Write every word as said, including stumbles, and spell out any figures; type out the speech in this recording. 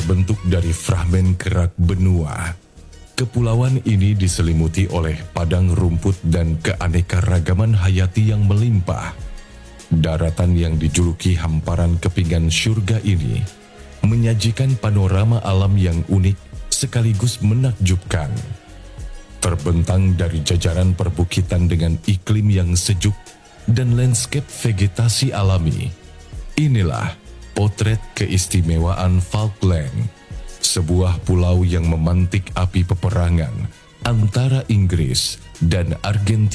terbentuk dari fragmen kerak benua. Kepulauan ini diselimuti oleh padang rumput dan keanekaragaman hayati yang melimpah. Daratan yang dijuluki hamparan kepingan surga ini menyajikan panorama alam yang unik sekaligus menakjubkan. Terbentang dari jajaran perbukitan dengan iklim yang sejuk dan landscape vegetasi alami, inilah potret keistimewaan Falkland, sebuah pulau yang memantik api peperangan antara Inggris dan Argentina.